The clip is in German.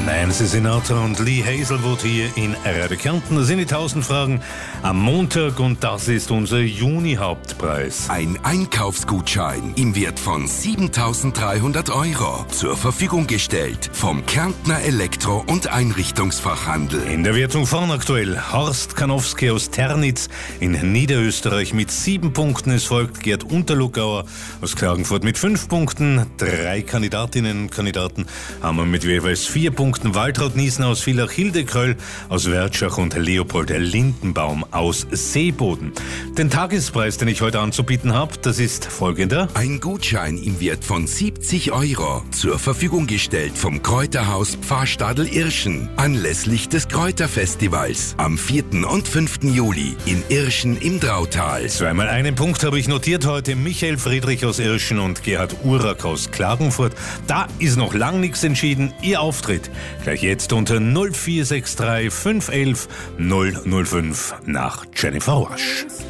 Nancy Sinatra und Lee Hazelwood hier in Radio Kärnten. Das sind die 1000 Fragen am Montag und das ist unser Juni-Hauptpreis. Ein Einkaufsgutschein im Wert von 7.300 € zur Verfügung gestellt vom Kärntner Elektro- und Einrichtungsfachhandel. In der Wertung vorn aktuell Horst Kanowski aus Ternitz in Niederösterreich mit 7 Punkten. Es folgt Gerd Unterluckauer aus Klagenfurt mit 5 Punkten. 3 Kandidatinnen und Kandidaten haben wir mit jeweils 4 Punkten. Waltraud Niesen aus Villach, Hilde Kröll aus Wertschach und Leopold Lindenbaum aus Seeboden. Den Tagespreis, den ich heute anzubieten habe, das ist folgender. Ein Gutschein im Wert von 70 € zur Verfügung gestellt vom Kräuterhaus Pfarrstadel Irschen anlässlich des Kräuterfestivals am 4. und 5. Juli in Irschen im Drautal. Zweimal einen Punkt habe ich notiert heute. Michael Friedrich aus Irschen und Gerhard Urak aus Klagenfurt. Da ist noch lang nichts entschieden. Ihr Auftritt gleich jetzt unter 0463 511 005 nach Jennifer Wasch.